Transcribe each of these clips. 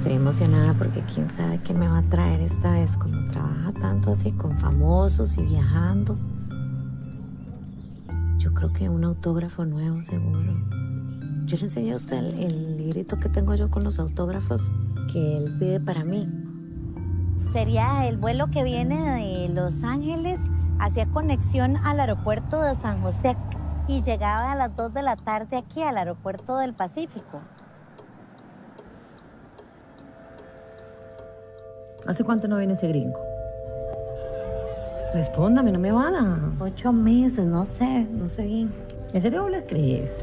estoy emocionada porque quién sabe qué me va a traer esta vez, como trabaja tanto así con famosos y viajando. Yo creo que un autógrafo nuevo seguro. Yo le enseñé a usted el librito que tengo yo con los autógrafos que él pide para mí. Sería el vuelo que viene de Los Ángeles, hacía conexión al aeropuerto de San José y llegaba a las 2 de la tarde aquí al aeropuerto del Pacífico. ¿Hace cuánto no viene ese gringo? Respóndame, no me van a... 8 meses, no sé bien. ¿En serio vos lo escribes?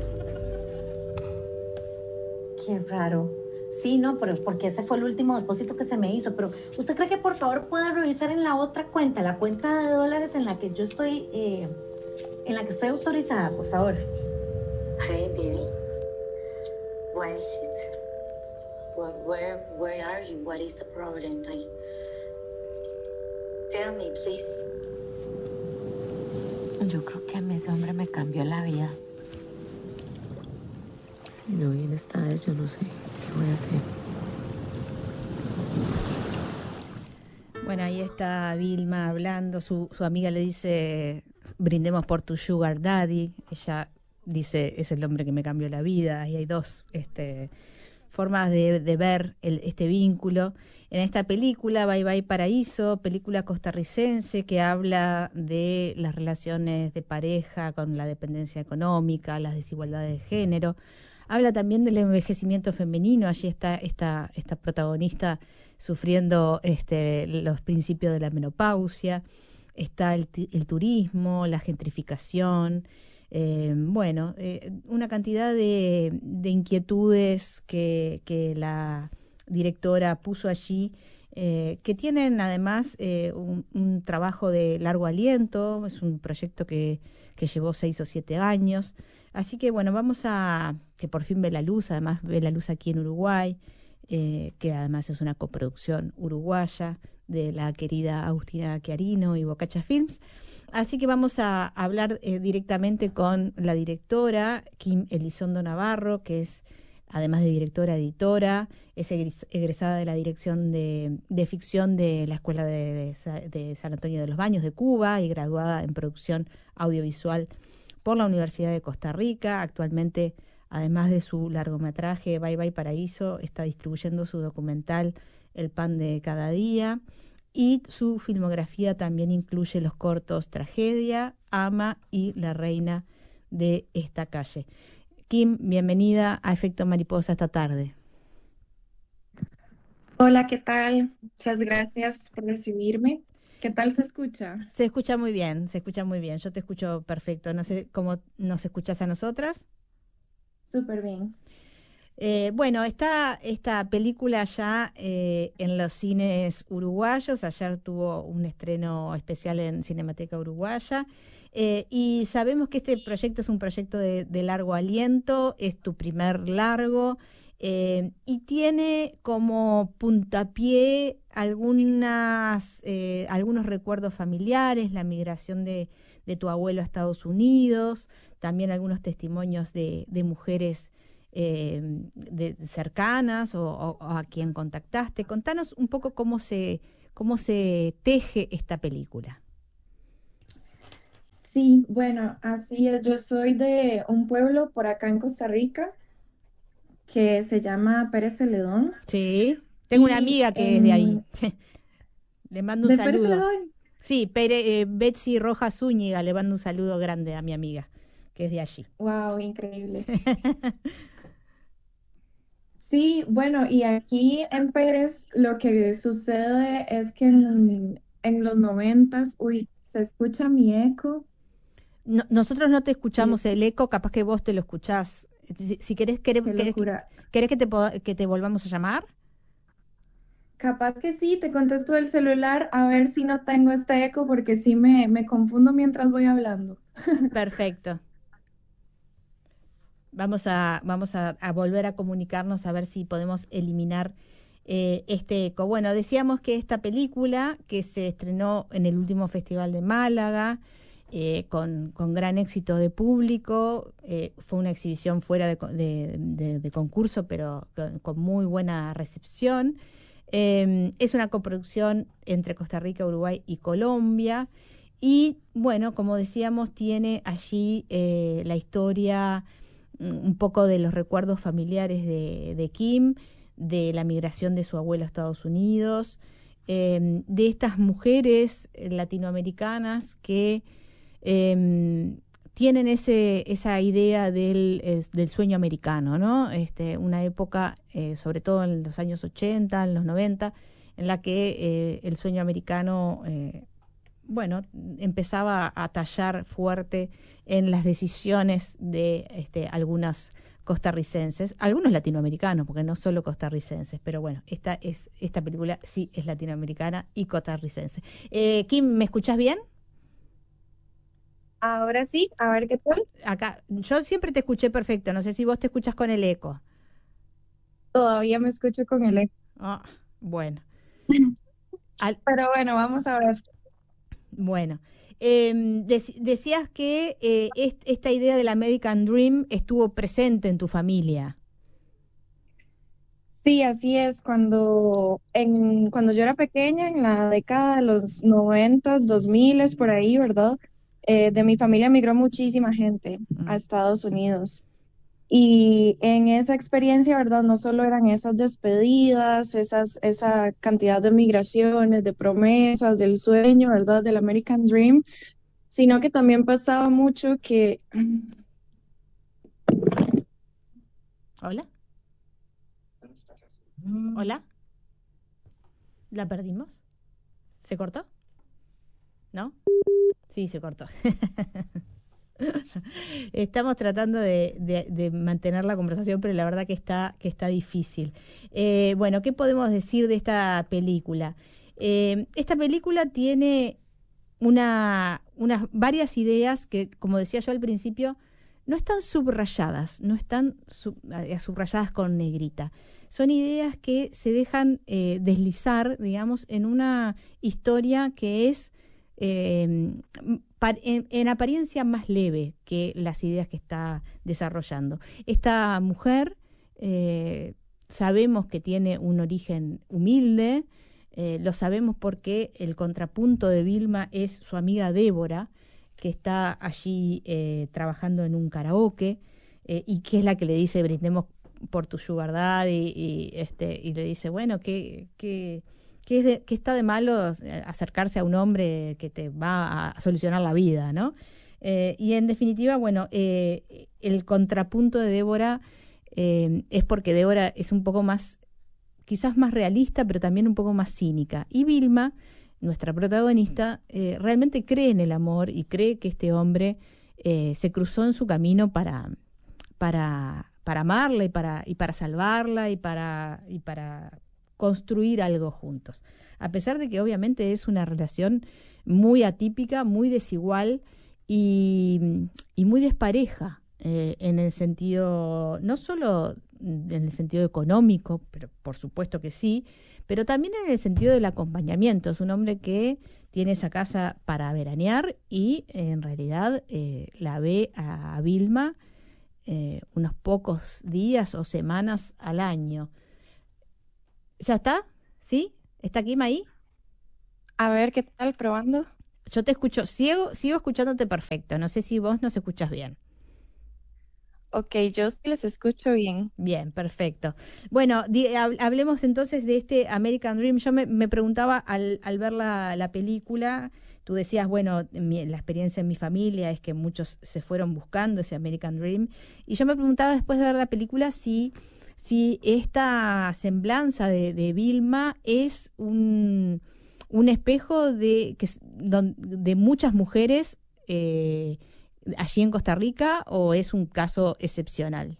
Qué raro. Sí, no, pero porque ese fue el último depósito que se me hizo. Pero, ¿usted cree que por favor pueda revisar en la otra cuenta, la cuenta de dólares en la que yo estoy, en la que estoy autorizada, por favor? Hey, baby. Why is it? Where are you? What is the problem? Tell me, please. Yo creo que a mí ese hombre me cambió la vida. Si no viene esta vez, yo no sé qué voy a hacer. Bueno, ahí está Vilma hablando, su amiga le dice, brindemos por tu sugar daddy, ella dice, es el hombre que me cambió la vida, y hay dos formas de ver este vínculo. En esta película, Bye Bye Paraíso, película costarricense que habla de las relaciones de pareja con la dependencia económica, las desigualdades de género, habla también del envejecimiento femenino. Allí está esta protagonista sufriendo los principios de la menopausia, está el turismo, la gentrificación, una cantidad de inquietudes que la directora puso allí, que tienen además un trabajo de largo aliento. Es un proyecto que llevó 6 o 7 años. Así que bueno, vamos a que por fin ve la luz, además ve la luz aquí en Uruguay, que además es una coproducción uruguaya de la querida Agustina Chiarino y Bocacha Films. Así que vamos a hablar directamente con la directora, Kim Elizondo Navarro, que es, además de directora, editora, es egresada de la dirección de ficción de la Escuela de San Antonio de los Baños de Cuba y graduada en producción audiovisual por la Universidad de Costa Rica. Actualmente, además de su largometraje Bye Bye Paraíso, está distribuyendo su documental El pan de cada día, y su filmografía también incluye los cortos Tragedia, Ama y La reina de esta calle. Kim, bienvenida a Efecto Mariposa esta tarde. Hola, ¿qué tal? Muchas gracias por recibirme. ¿Qué tal se escucha? Se escucha muy bien, se escucha muy bien. Yo te escucho perfecto. No sé cómo nos escuchas a nosotras. Súper bien. Bueno, está esta película ya en los cines uruguayos. Ayer tuvo un estreno especial en Cinemateca Uruguaya. Y sabemos que este proyecto es un proyecto de largo aliento, es tu primer largo, y tiene como puntapié algunos recuerdos familiares, la migración de tu abuelo a Estados Unidos, también algunos testimonios de mujeres cercanas o a quien contactaste. Contanos un poco cómo se teje esta película. Sí, bueno, así es. Yo soy de un pueblo por acá en Costa Rica que se llama Pérez Celedón. Sí, tengo una Y amiga que es de ahí. Le mando un ¿De Pérez saludo. Celedón? Sí, Betsy Rojas Zúñiga, le mando un saludo grande a mi amiga, que es de allí. Wow, increíble. Sí, bueno, y aquí en Pérez lo que sucede es que en los 90s, uy, se escucha mi eco. Nosotros no te Y escuchamos el eco, capaz que vos te lo escuchás. Si querés, qué locura. ¿querés que te volvamos a llamar? Capaz que sí, te contesto del celular a ver si no tengo este eco porque sí me confundo mientras voy hablando. Perfecto. Vamos a volver a comunicarnos a ver si podemos eliminar este eco. Bueno, decíamos que esta película, que se estrenó en el último Festival de Málaga, con gran éxito de público. Fue una exhibición fuera de concurso, pero con muy buena recepción. Es una coproducción entre Costa Rica, Uruguay y Colombia. Y bueno, como decíamos, tiene allí la historia, un poco de los recuerdos familiares de Kim, de la migración de su abuelo a Estados Unidos, de estas mujeres latinoamericanas que tienen esa idea del sueño americano, ¿no? Una época, sobre todo en los años 80, en los 90, en la que el sueño americano, bueno, empezaba a tallar fuerte en las decisiones de algunas costarricenses, algunos latinoamericanos, porque no solo costarricenses, pero bueno, esta película sí es latinoamericana y costarricense. Kim, ¿me escuchás bien? Ahora sí, a ver qué tal. Acá, yo siempre te escuché perfecto, no sé si vos te escuchas con el eco. Todavía me escucho con el eco. Ah, bueno. Al- Pero bueno, vamos a ver. Bueno, decías que esta idea del American Dream estuvo presente en tu familia. Sí, así es. Cuando yo era pequeña, en la década de los 90, 2000, por ahí, ¿verdad? De mi familia migró muchísima gente a Estados Unidos. Y en esa experiencia, ¿verdad? No solo eran esas despedidas, esa cantidad de migraciones, de promesas, del sueño, ¿verdad? Del American Dream, sino que también pasaba mucho que... ¿Hola? ¿Hola? ¿La perdimos? ¿Se cortó? ¿No? Sí, se cortó. Estamos tratando de mantener la conversación, pero la verdad que está difícil. Bueno, ¿qué podemos decir de esta película? Esta película tiene unas varias ideas que, como decía yo al principio, no están subrayadas, no están subrayadas con negrita. Son ideas que se dejan deslizar, digamos, en una historia que es en apariencia más leve que las ideas que está desarrollando. Esta mujer sabemos que tiene un origen humilde, lo sabemos porque el contrapunto de Vilma es su amiga Débora, que está allí trabajando en un karaoke y que es la que le dice brindemos por tu sugar daddy y le dice, bueno, ¿qué está de malo acercarse a un hombre que te va a solucionar la vida, ¿no? Y en definitiva, bueno, el contrapunto de Débora es porque Débora es un poco más, quizás más realista, pero también un poco más cínica. Y Vilma, nuestra protagonista, realmente cree en el amor y cree que este hombre se cruzó en su camino para amarla y para salvarla y para construir algo juntos. A pesar de que obviamente es una relación muy atípica, muy desigual y muy despareja en el sentido, no solo en el sentido económico, pero por supuesto que sí, pero también en el sentido del acompañamiento. Es un hombre que tiene esa casa para veranear y en realidad la ve a Vilma unos pocos días o semanas al año. ¿Ya está? ¿Sí? ¿Está Kim ahí? A ver qué tal, probando. Yo te escucho, sigo escuchándote perfecto. No sé si vos nos escuchas bien. Ok, yo sí les escucho bien. Bien, perfecto. Bueno, hablemos entonces de este American Dream. Yo me preguntaba al ver la película, tú decías, bueno, la experiencia en mi familia es que muchos se fueron buscando ese American Dream. Y yo me preguntaba después de ver la película si esta semblanza de Vilma es un espejo de muchas mujeres allí en Costa Rica o es un caso excepcional.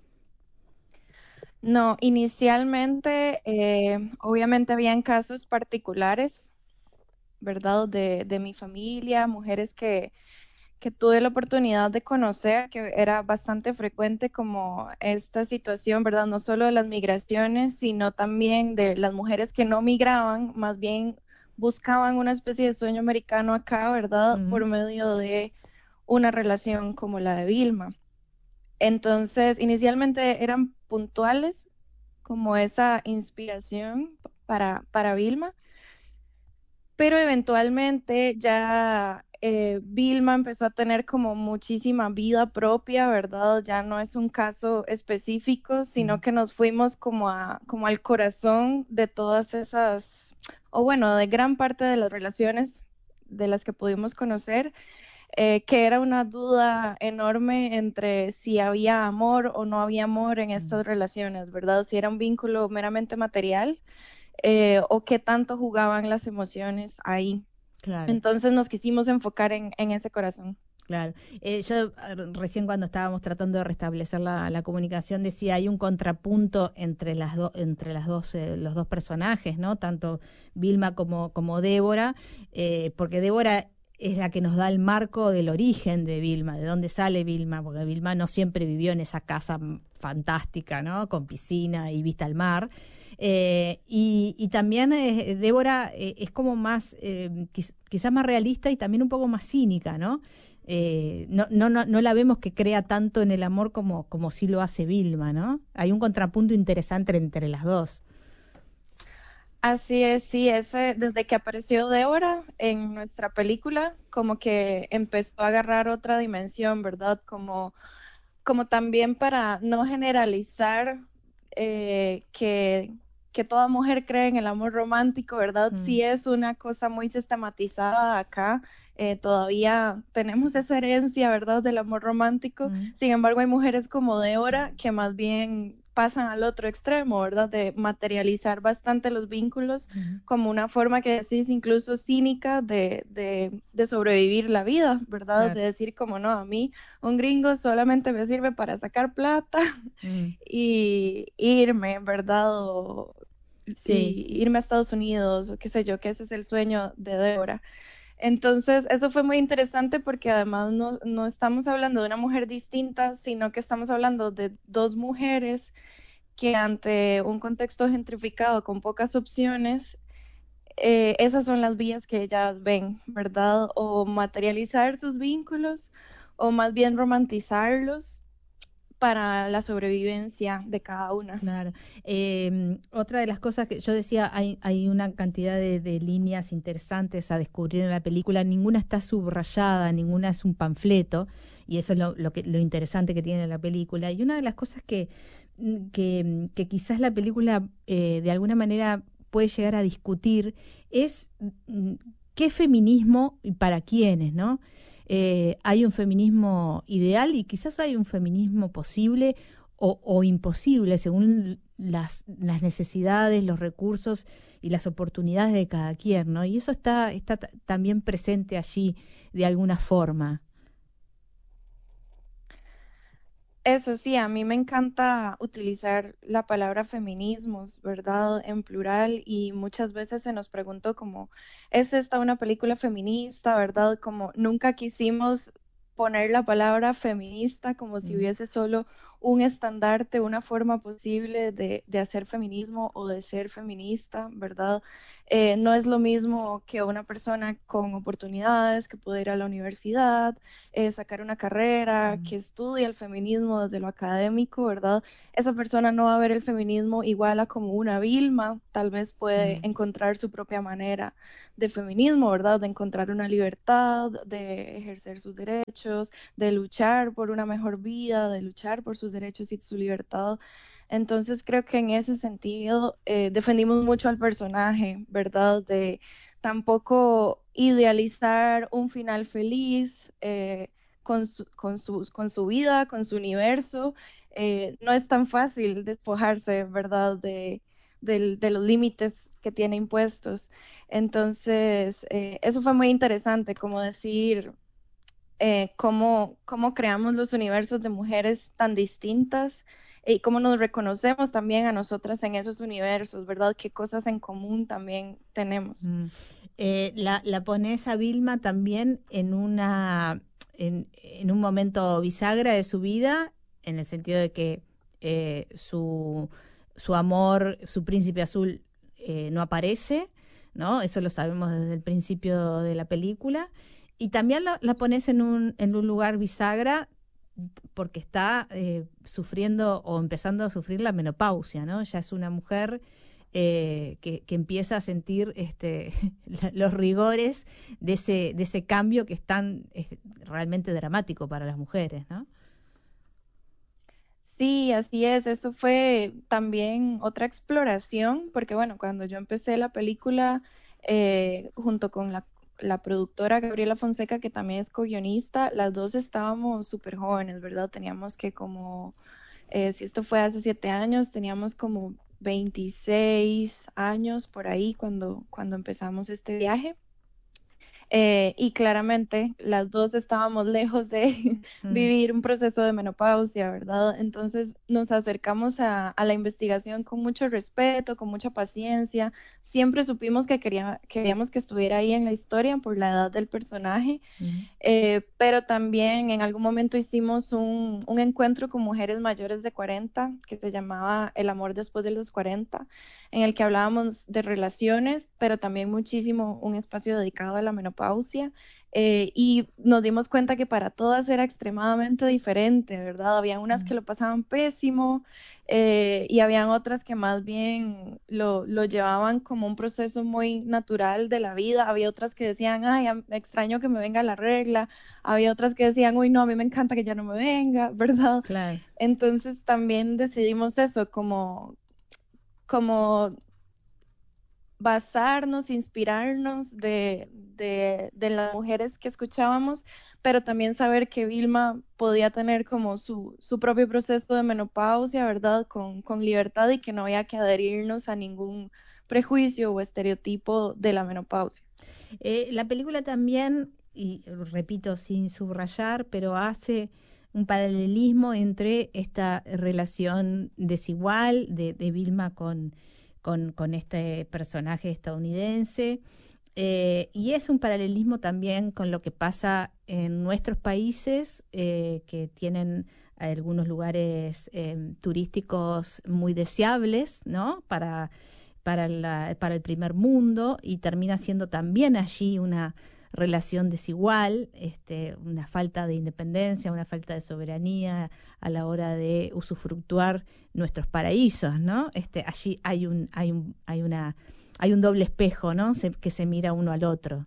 No, inicialmente, obviamente habían casos particulares, ¿verdad? De mi familia, mujeres que tuve la oportunidad de conocer, que era bastante frecuente como esta situación, ¿verdad? No solo de las migraciones, sino también de las mujeres que no migraban, más bien buscaban una especie de sueño americano acá, ¿verdad? Por medio de una relación como la de Vilma. Entonces, inicialmente eran puntuales como esa inspiración para Vilma, pero eventualmente ya Vilma empezó a tener como muchísima vida propia, ¿verdad? Ya no es un caso específico, sino que nos fuimos como al corazón de todas esas, o bueno, de gran parte de las relaciones de las que pudimos conocer, que era una duda enorme entre si había amor o no había amor en estas relaciones, ¿verdad? Si era un vínculo meramente material, o qué tanto jugaban las emociones ahí. Claro. Entonces nos quisimos enfocar en ese corazón. Claro. Yo recién cuando estábamos tratando de restablecer la comunicación decía hay un contrapunto entre los dos personajes, ¿no? Tanto Vilma como Débora, porque Débora es la que nos da el marco del origen de Vilma, de dónde sale Vilma, porque Vilma no siempre vivió en esa casa fantástica, ¿no? Con piscina y vista al mar. Y también Débora es como más, quizás más realista y también un poco más cínica, ¿no? No la vemos que crea tanto en el amor como sí lo hace Vilma, ¿no? Hay un contrapunto interesante entre las dos. Así es, sí, desde que apareció Débora en nuestra película, como que empezó a agarrar otra dimensión, ¿verdad? Como también para no generalizar que toda mujer cree en el amor romántico, ¿verdad? Sí es una cosa muy sistematizada acá. Todavía tenemos esa herencia, ¿verdad?, del amor romántico. Sin embargo, hay mujeres como Débora que más bien pasan al otro extremo, ¿verdad?, de materializar bastante los vínculos como una forma que decís incluso cínica de sobrevivir la vida, ¿verdad? Claro. De decir como no, a mí un gringo solamente me sirve para sacar plata y irme, ¿verdad? Sí. Y irme a Estados Unidos o qué sé yo, que ese es el sueño de Débora. Entonces, eso fue muy interesante porque además no estamos hablando de una mujer distinta, sino que estamos hablando de dos mujeres que ante un contexto gentrificado con pocas opciones, esas son las vías que ellas ven, ¿verdad? O materializar sus vínculos o más bien romantizarlos para la sobrevivencia de cada una. Claro. Otra de las cosas que yo decía, hay una cantidad de líneas interesantes a descubrir en la película, ninguna está subrayada, ninguna es un panfleto, y eso es lo interesante que tiene la película. Y una de las cosas que quizás la película de alguna manera puede llegar a discutir es qué feminismo y para quiénes, ¿no? Hay un feminismo ideal y quizás hay un feminismo posible o imposible según las necesidades, los recursos y las oportunidades de cada quien, ¿no? Y eso está también presente allí de alguna forma. Eso sí, a mí me encanta utilizar la palabra feminismos, ¿verdad? En plural y muchas veces se nos preguntó como, ¿es esta una película feminista, verdad? Como nunca quisimos poner la palabra feminista como si hubiese solo un estandarte, una forma posible de hacer feminismo o de ser feminista, ¿verdad? No es lo mismo que una persona con oportunidades, que puede ir a la universidad, sacar una carrera, que estudia el feminismo desde lo académico, ¿verdad? Esa persona no va a ver el feminismo igual a como una Vilma, tal vez puede encontrar su propia manera de feminismo, ¿verdad? De encontrar una libertad, de ejercer sus derechos, de luchar por una mejor vida, de luchar por sus derechos y su libertad. Entonces creo que en ese sentido defendimos mucho al personaje, ¿verdad? De tampoco idealizar un final feliz con su vida, con su universo. No es tan fácil despojarse, ¿verdad? De los límites que tiene impuestos. Entonces, eso fue muy interesante, como decir cómo creamos los universos de mujeres tan distintas y cómo nos reconocemos también a nosotras en esos universos, ¿verdad? Qué cosas en común también tenemos. La pones a Vilma también en un momento bisagra de su vida, en el sentido de que su amor, su príncipe azul, no aparece, ¿no? Eso lo sabemos desde el principio de la película. Y también la pones en un lugar bisagra porque está sufriendo o empezando a sufrir la menopausia, ¿no? Ya es una mujer que empieza a sentir los rigores de ese cambio que es tan realmente dramático para las mujeres, ¿no? Sí, así es. Eso fue también otra exploración, porque bueno, cuando yo empecé la película, junto con la productora Gabriela Fonseca, que también es co-guionista, las dos estábamos súper jóvenes, ¿verdad? Teníamos que como, si esto fue hace 7 años, teníamos como 26 años por ahí cuando empezamos este viaje. Y claramente las dos estábamos lejos de Mm, vivir un proceso de menopausia, ¿verdad? Entonces nos acercamos a la investigación con mucho respeto, con mucha paciencia. Siempre supimos que queríamos que estuviera ahí en la historia por la edad del personaje, mm, pero también en algún momento hicimos un encuentro con mujeres mayores de 40 que se llamaba El amor después de los 40, en el que hablábamos de relaciones, pero también muchísimo un espacio dedicado a la menopausia. Y nos dimos cuenta que para todas era extremadamente diferente, ¿verdad? Había unas mm. que lo pasaban pésimo, y habían otras que más bien lo llevaban como un proceso muy natural de la vida. Había otras que decían, ay, extraño que me venga la regla. Había otras que decían, uy, no, a mí me encanta que ya no me venga, ¿verdad? Claro. Entonces también decidimos eso, como basarnos, inspirarnos de las mujeres que escuchábamos, pero también saber que Vilma podía tener como su propio proceso de menopausia, ¿verdad? Con libertad, y que no había que adherirnos a ningún prejuicio o estereotipo de la menopausia. La película también, y repito sin subrayar, pero hace un paralelismo entre esta relación desigual de Vilma con este personaje estadounidense, y es un paralelismo también con lo que pasa en nuestros países, que tienen algunos lugares turísticos muy deseables, ¿no? Para el primer mundo, y termina siendo también allí una relación desigual, una falta de independencia, una falta de soberanía a la hora de usufructuar nuestros paraísos, ¿no? Allí hay un doble espejo, ¿no? Que se mira uno al otro.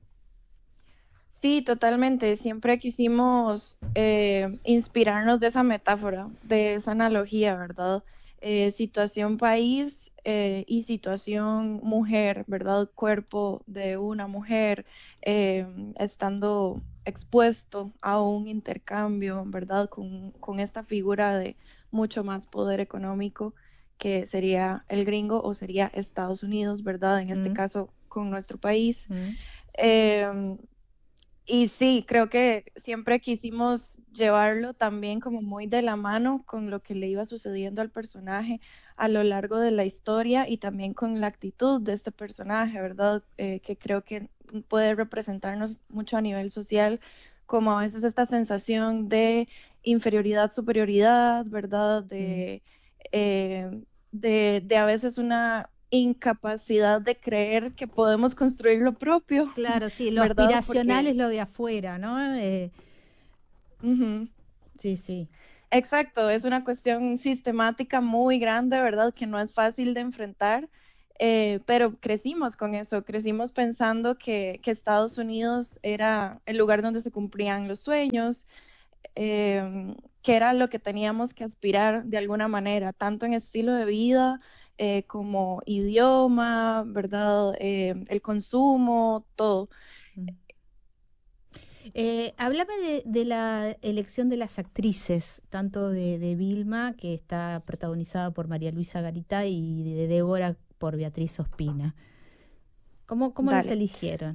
Sí, totalmente. Siempre quisimos inspirarnos de esa metáfora, de esa analogía, ¿verdad? Situación país, y situación mujer, ¿verdad? Cuerpo de una mujer, estando expuesto a un intercambio, ¿verdad? Con esta figura de mucho más poder económico, que sería el gringo o sería Estados Unidos, ¿verdad? En este Mm, caso, con nuestro país. mm. Em, y sí, creo que siempre quisimos llevarlo también como muy de la mano con lo que le iba sucediendo al personaje a lo largo de la historia, y también con la actitud de este personaje, ¿verdad? Que creo que puede representarnos mucho a nivel social, como a veces esta sensación de inferioridad, superioridad, ¿verdad? Mm. De a veces una incapacidad de creer que podemos construir lo propio. Claro, sí, lo ¿Verdad? aspiracional es Porque, lo de afuera, ¿no? ujú, Sí, sí. exacto, es una cuestión sistemática muy grande, ¿verdad? Que no es fácil de enfrentar, pero crecimos con eso, crecimos pensando que Estados Unidos era el lugar donde se cumplían los sueños, que era lo que teníamos que aspirar de alguna manera, tanto en estilo de vida, como idioma, ¿verdad? El consumo, todo. Mm. Háblame de la elección de las actrices, tanto de Vilma, que está protagonizada por María Luisa Garita, y de Débora por Beatriz Ospina. ¿Cómo los Dale. eligieron?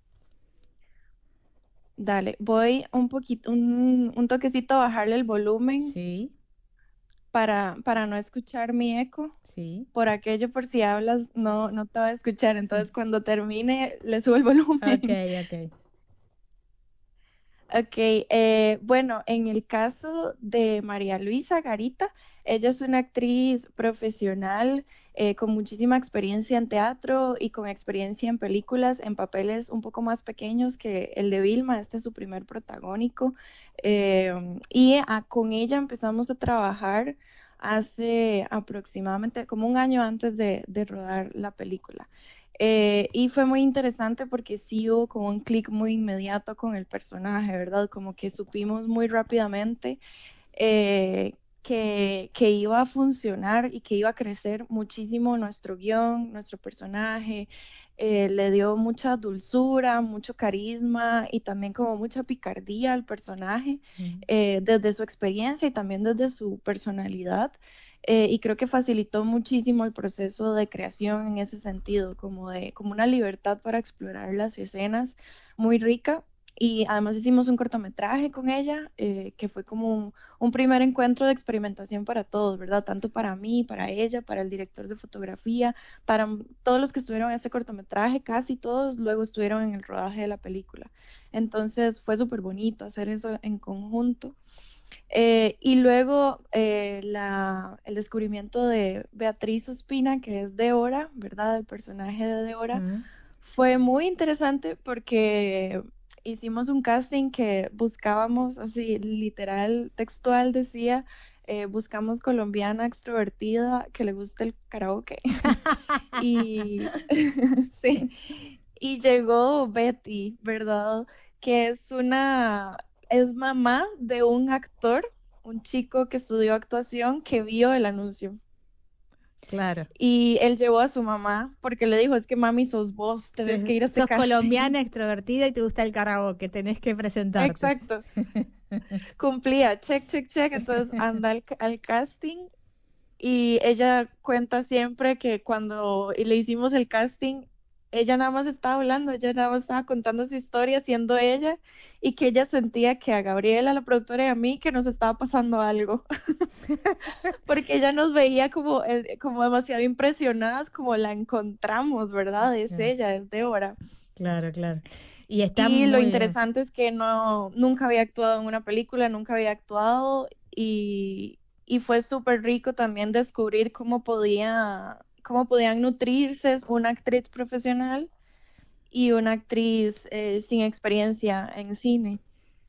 Dale, voy un poquito, un toquecito a bajarle el volumen Sí, para no escuchar mi eco. sí. Por aquello, por si hablas, no te va a escuchar. Mm. Entonces, cuando termine, le subo el Ok, volumen. ok. Ok, bueno, en el caso de María Luisa Garita, ella es una actriz profesional con muchísima experiencia en teatro y con experiencia en películas, en papeles un poco más pequeños que el de Vilma. Este es su primer protagónico. Con ella empezamos a trabajar hace aproximadamente como un año antes de rodar la película. Y fue muy interesante porque sí hubo como un clic muy inmediato con el personaje, ¿verdad? Como que supimos muy rápidamente que iba a funcionar y que iba a crecer muchísimo nuestro guión, nuestro personaje. Le dio mucha dulzura, mucho carisma y también como mucha picardía al personaje, Mm. desde su experiencia y también desde su personalidad. Y creo que facilitó muchísimo el proceso de creación en ese sentido, como una libertad para explorar las escenas muy rica. Y además hicimos un cortometraje con ella, que fue como un primer encuentro de experimentación para todos, ¿verdad? Tanto para mí, para ella, para el director de fotografía, para todos los que estuvieron en este cortometraje, casi todos luego estuvieron en el rodaje de la película. Entonces fue súper bonito hacer eso en conjunto. Y luego el descubrimiento de Beatriz Ospina, que es Deora, ¿verdad? El personaje de Deora, Mm. fue muy interesante porque hicimos un casting que buscábamos, así literal, textual decía, buscamos colombiana extrovertida que le guste el karaoke. Y sí, y llegó Betty, ¿verdad? Que es mamá de un actor, un chico que estudió actuación que vio el anuncio. Claro. Y él llevó a su mamá porque le dijo, es que mami, sos vos, tenés que ir a este Sos casting. colombiana, extrovertida y te gusta el karaoke, tenés que presentarte. Exacto, cumplía, check, check, check, entonces anda al casting y ella cuenta siempre que cuando le hicimos el casting, ella nada más estaba hablando, ella nada más estaba contando su historia siendo ella y que ella sentía que a Gabriela, la productora, y a mí que nos estaba pasando algo, porque ella nos veía como demasiado impresionadas, como la encontramos, ¿verdad? Es Claro, ella, es Débora. claro, claro. Y está Y lo muy bien. interesante es que nunca había actuado en una película, nunca había actuado y fue súper rico también descubrir cómo podían nutrirse una actriz profesional y una actriz sin experiencia en cine.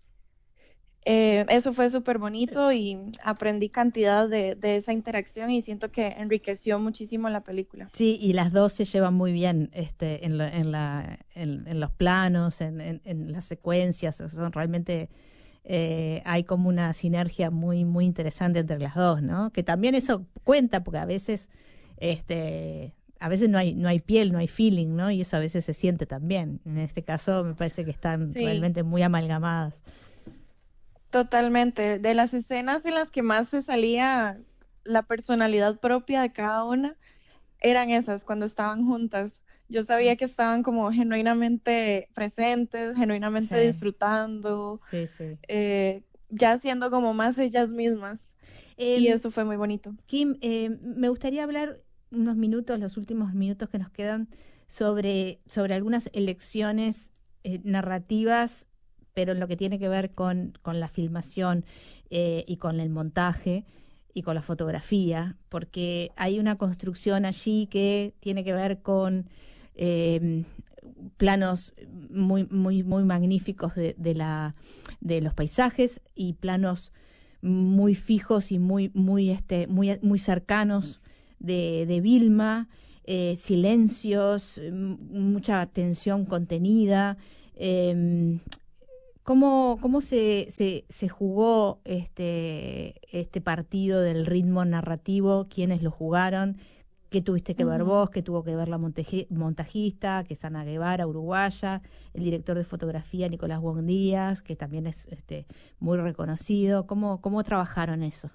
Eso fue súper bonito y aprendí cantidad de esa interacción y siento que enriqueció muchísimo la película. Sí, y las dos se llevan muy bien en los planos, en las secuencias, son realmente hay como una sinergia muy, muy interesante entre las dos, ¿no? Que también eso cuenta, porque a veces no hay piel, no hay feeling, ¿no? Y eso a veces se siente también. En este caso me parece que están Sí, realmente muy amalgamadas. totalmente. De las escenas en las que más se salía la personalidad propia de cada una, eran esas cuando estaban juntas. Yo sabía que estaban como genuinamente presentes, genuinamente Sí, disfrutando, sí, sí. ya siendo como más ellas mismas. Y Em, eso fue muy bonito. Kim, me gustaría hablar unos minutos, los últimos minutos que nos quedan, sobre algunas elecciones narrativas, pero en lo que tiene que ver con la filmación y con el montaje y con la fotografía, porque hay una construcción allí que tiene que ver con em, planos muy, muy, muy magníficos de los paisajes y planos muy fijos y muy cercanos de Vilma, silencios, mucha tensión contenida. em, ¿Cómo se jugó este partido del ritmo narrativo? ¿Quiénes lo jugaron? ¿Qué tuviste que ver Ujú. vos? ¿Qué tuvo que ver la montajista, que es Ana Guevara, uruguaya? El director de fotografía, Nicolás Wong Díaz, que también es muy reconocido. ¿Cómo trabajaron eso?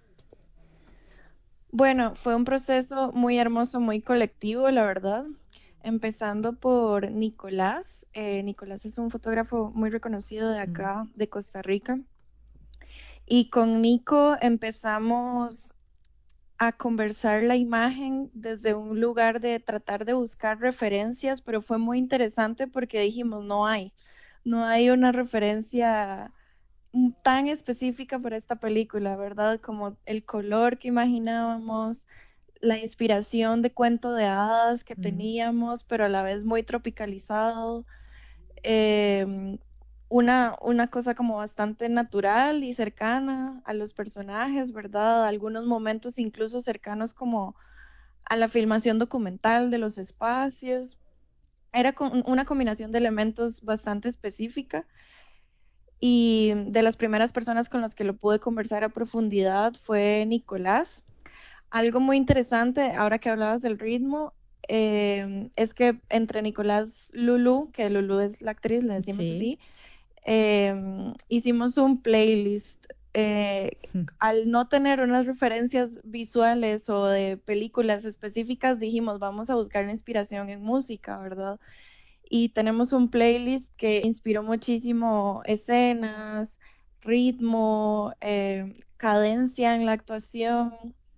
Bueno, fue un proceso muy hermoso, muy colectivo, la verdad. Empezando por Nicolás. Nicolás es un fotógrafo muy reconocido de Mm. acá, de Costa Rica. Y con Nico empezamos a conversar la imagen desde un lugar de tratar de buscar referencias, pero fue muy interesante porque dijimos, no hay. no hay una referencia tan específica para esta película, ¿verdad? Como el color que imaginábamos, la inspiración de cuento de hadas que teníamos, pero a la vez muy tropicalizado. em, una cosa como bastante natural y cercana a los personajes, ¿verdad? Algunos momentos incluso cercanos como a la filmación documental de los espacios. Era una combinación de elementos bastante específica y de las primeras personas con las que lo pude conversar a profundidad fue Nicolás. Algo muy interesante, ahora que hablabas del ritmo, es que entre Nicolás Lulu, que Lulu es la actriz, le decimos Sí. así, hicimos un playlist. Al no tener unas referencias visuales o de películas específicas, dijimos, vamos a buscar la inspiración en música, ¿verdad? Y tenemos un playlist que inspiró muchísimo escenas, ritmo, cadencia en la actuación,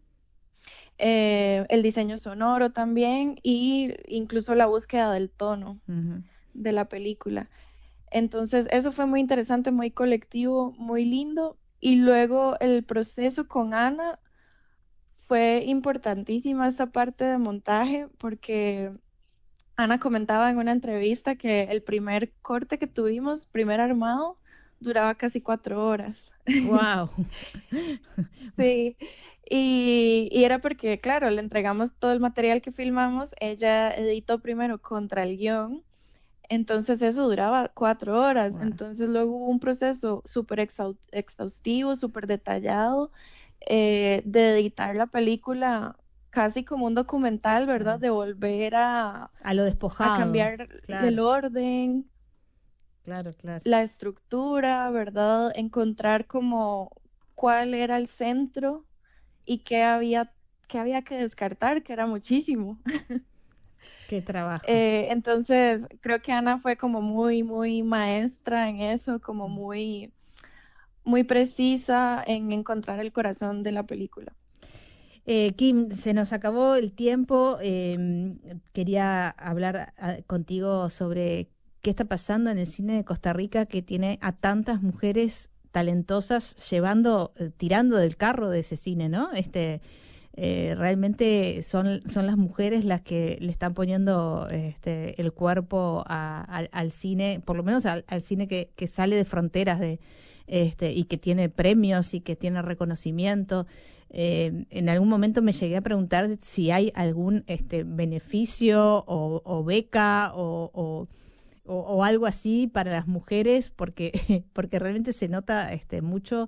el diseño sonoro también, y incluso la búsqueda del tono de la película. Entonces, eso fue muy interesante, muy colectivo, muy lindo. Y luego el proceso con Ana fue importantísima esta parte de montaje porque Ana comentaba en una entrevista que el primer corte que tuvimos, primer armado, duraba casi 4 horas. Wow. Sí, y era porque, claro, le entregamos todo el material que filmamos, ella editó primero contra el guión, entonces eso duraba 4 horas, Wow. entonces luego hubo un proceso súper exhaustivo, súper detallado, de editar la película casi como un documental, ¿verdad? Claro. De volver A lo a despojado. cambiar el Claro, orden, claro, claro. la estructura, ¿verdad? Encontrar como cuál era el centro y qué había que descartar, que era muchísimo. Qué trabajo. Entonces, creo que Ana fue como muy, muy maestra en eso, como muy, muy precisa en encontrar el corazón de la película. Kim, se nos acabó el tiempo. Quería hablar contigo sobre qué está pasando en el cine de Costa Rica que tiene a tantas mujeres talentosas llevando, tirando del carro de ese cine, ¿no? Realmente son las mujeres las que le están poniendo el cuerpo al cine, por lo menos al cine que sale de fronteras y que tiene premios y que tiene reconocimiento. En algún momento me llegué a preguntar si hay algún beneficio o beca o algo así para las mujeres, porque, porque realmente se nota mucho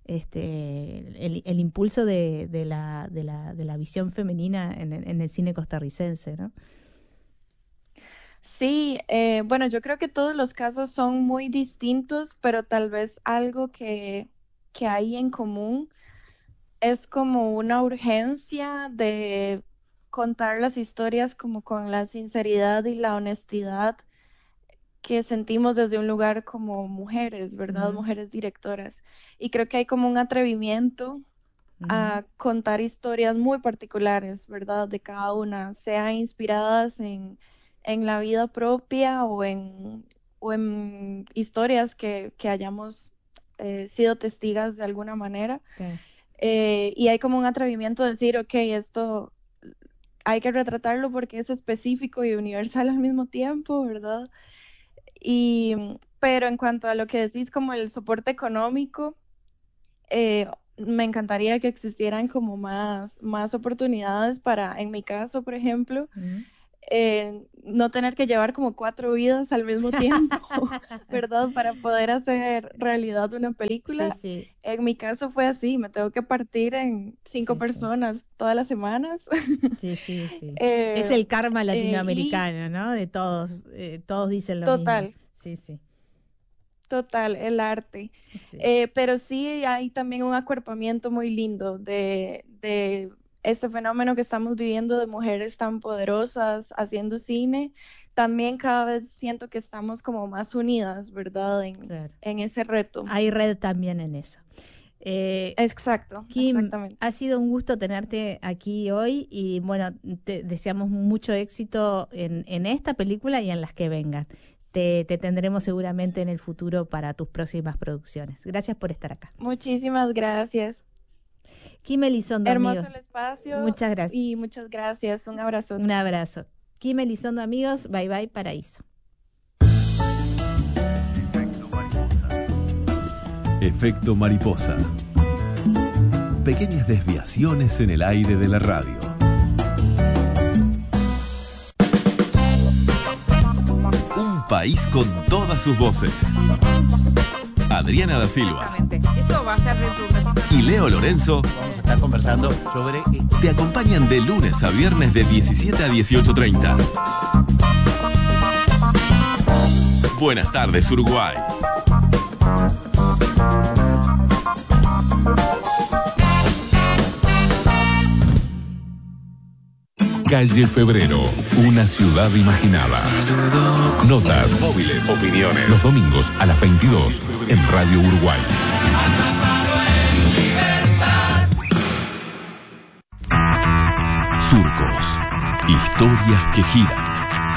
el impulso de la visión femenina en el cine costarricense, ¿no? Sí, bueno, yo creo que todos los casos son muy distintos, pero tal vez algo que hay en común es como una urgencia de contar las historias como con la sinceridad y la honestidad que sentimos desde un lugar como mujeres, ¿verdad? Ujú, Mujeres directoras. Y creo que hay como un atrevimiento ujú, a contar historias muy particulares, ¿verdad? De cada una, sea inspiradas en la vida propia o en historias que hayamos sido testigas de alguna manera. claro. Y hay como un atrevimiento de decir, ok, esto hay que retratarlo porque es específico y universal al mismo tiempo, ¿verdad? Pero en cuanto a lo que decís como el soporte económico, me encantaría que existieran como más oportunidades para, en mi caso, por ejemplo, Ujú. no tener que llevar como 4 vidas al mismo tiempo, ¿verdad? Para poder hacer realidad una Sí, película. sí, En mi caso fue así, me tengo que partir en cinco sí, sí. personas todas las semanas. Sí, sí, sí. Es Eh, el karma y latinoamericano, ¿no? De todos, todos dicen lo mismo. total, Sí, sí, total, el arte. sí. Pero sí hay también un acuerpamiento muy lindo de este fenómeno que estamos viviendo de mujeres tan poderosas haciendo cine. También cada vez siento que estamos como más unidas, ¿verdad? Claro. En ese reto. Hay red también en eso. Eh, Exacto, Kim, exactamente. ha sido un gusto tenerte aquí hoy y bueno, te deseamos mucho éxito en esta película y en las que vengan. te tendremos seguramente en el futuro para tus próximas producciones. Gracias por estar acá. Muchísimas gracias. Kim Elizondo, Hermoso amigos. el espacio. Muchas gracias. Y muchas gracias. Un abrazo. Un abrazo. Kim Elizondo, amigos. Bye bye, paraíso. Efecto mariposa. Pequeñas desviaciones en el aire de la radio. Un país con todas sus voces. Adriana da Silva. Eso va a ser Y Leo Lorenzo vamos a estar conversando sobre... te acompañan de lunes a viernes de 17 a 18:30. Buenas tardes, Uruguay. Calle Febrero, una ciudad imaginada. Notas, móviles, opiniones. Los domingos a las 22 en Radio Uruguay. Surcos, historias que giran.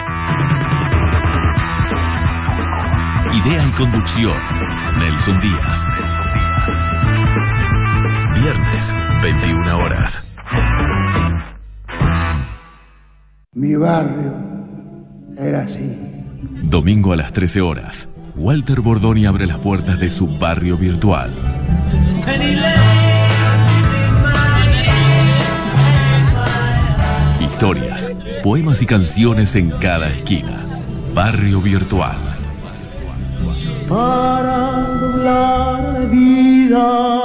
Idea y conducción, Nelson Díaz. Viernes, 21 horas. Mi barrio era así. Domingo a las 13 horas, Walter Bordoni abre las puertas de su barrio virtual. Historias, poemas y canciones en cada esquina. Barrio virtual. Para doblar la vida.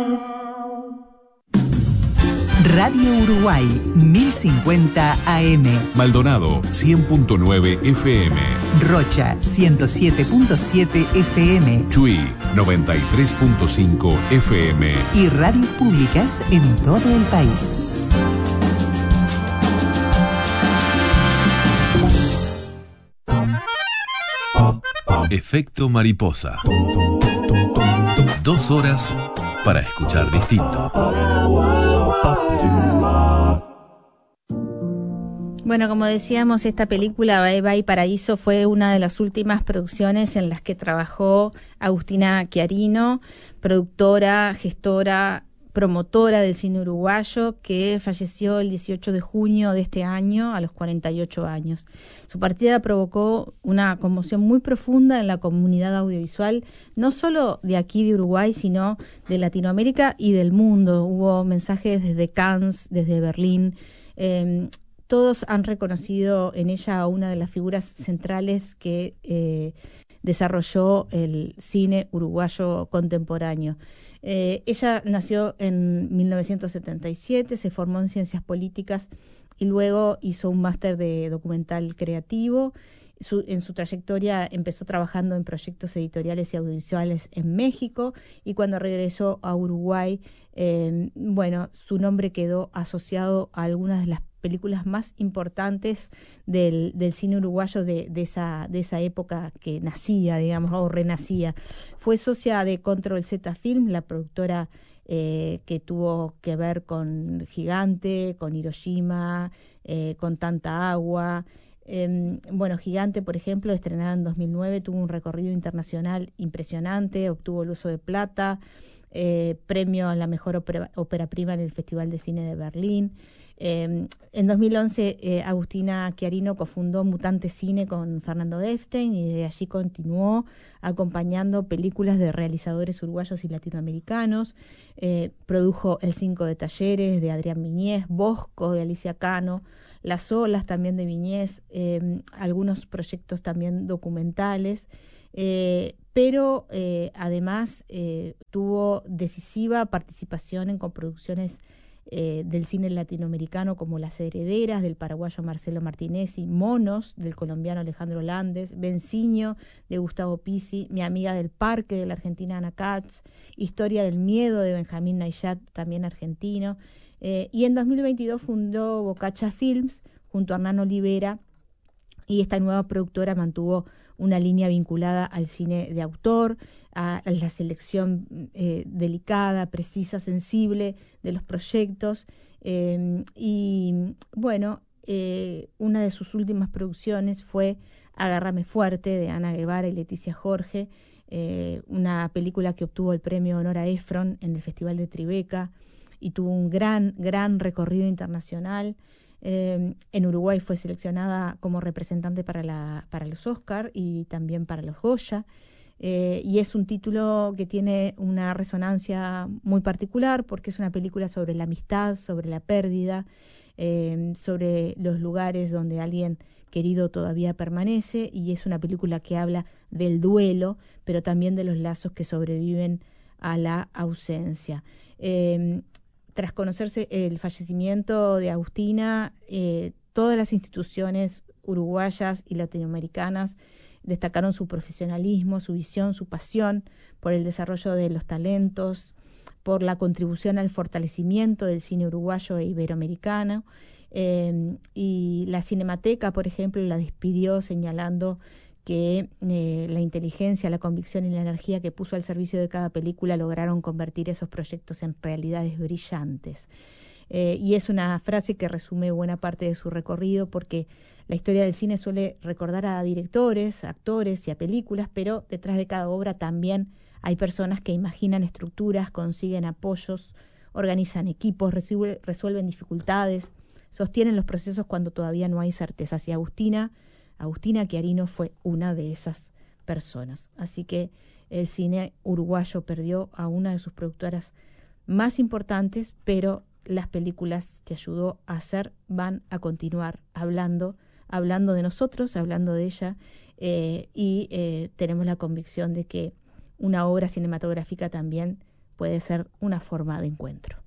Radio Uruguay 1050 AM. Maldonado 100.9 FM. Rocha 107.7 FM. Chuy 93.5 FM. Y radios públicas en todo el país. Efecto mariposa. 2 horas para escuchar distinto. Bueno, como decíamos, esta película Bye Bye Paraíso fue una de las últimas producciones en las que trabajó Agustina Chiarino, productora, gestora, promotora del cine uruguayo, que falleció el 18 de junio de este año a los 48 años. Su partida provocó una conmoción muy profunda en la comunidad audiovisual, no solo de aquí de Uruguay, sino de Latinoamérica y del mundo. Hubo mensajes desde Cannes, desde Berlín. Todos han reconocido en ella a una de las figuras centrales que desarrolló el cine uruguayo contemporáneo. Ella nació en 1977, se formó en Ciencias Políticas y luego hizo un máster de documental creativo. En su trayectoria empezó trabajando en proyectos editoriales y audiovisuales en México, y cuando regresó a Uruguay, su nombre quedó asociado a algunas de las películas más importantes del cine uruguayo de esa época que nacía, digamos, o renacía. Fue socia de Control Z Film, la productora que tuvo que ver con Gigante, con Hiroshima, con Tanta Agua. Gigante, por ejemplo, estrenada en 2009, tuvo un recorrido internacional impresionante, obtuvo el Oso de Plata, premio a la mejor ópera prima en el Festival de Cine de Berlín. En 2011, Agustina Chiarino cofundó Mutante Cine con Fernando Epstein, y de allí continuó acompañando películas de realizadores uruguayos y latinoamericanos. Produjo El 5 de Talleres de Adrián Viñez, Bosco de Alicia Cano, Las Olas también de Viñez, algunos proyectos también documentales, pero además tuvo decisiva participación en coproducciones del cine latinoamericano, como Las Herederas del paraguayo Marcelo Martinezzi, Monos del colombiano Alejandro Landes, Benciño de Gustavo Pizzi, Mi amiga del parque de la argentina Ana Katz, Historia del miedo de Benjamín Nayat, también argentino, y en 2022 fundó Bocacha Films junto a Hernán Olivera, y esta nueva productora mantuvo una línea vinculada al cine de autor, a la selección delicada, precisa, sensible de los proyectos. Una de sus últimas producciones fue Agárrame fuerte, de Ana Guevara y Leticia Jorge, una película que obtuvo el premio Nora Ephron en el Festival de Tribeca y tuvo un gran recorrido internacional. En Uruguay fue seleccionada como representante para los Oscar y también para los Goya. Y es un título que tiene una resonancia muy particular porque es una película sobre la amistad, sobre la pérdida, sobre los lugares donde alguien querido todavía permanece, y es una película que habla del duelo, pero también de los lazos que sobreviven a la ausencia. Tras conocerse el fallecimiento de Agustina, todas las instituciones uruguayas y latinoamericanas destacaron su profesionalismo, su visión, su pasión por el desarrollo de los talentos, por la contribución al fortalecimiento del cine uruguayo e iberoamericano. Y la Cinemateca, por ejemplo, la despidió señalando que la inteligencia, la convicción y la energía que puso al servicio de cada película lograron convertir esos proyectos en realidades brillantes. Y es una frase que resume buena parte de su recorrido, porque la historia del cine suele recordar a directores, actores y a películas, pero detrás de cada obra también hay personas que imaginan estructuras, consiguen apoyos, organizan equipos, resuelven dificultades, sostienen los procesos cuando todavía no hay certezas. Y Agustina Chiarino fue una de esas personas. Así que el cine uruguayo perdió a una de sus productoras más importantes, pero las películas que ayudó a hacer van a continuar hablando de nosotros, hablando de ella, y tenemos la convicción de que una obra cinematográfica también puede ser una forma de encuentro.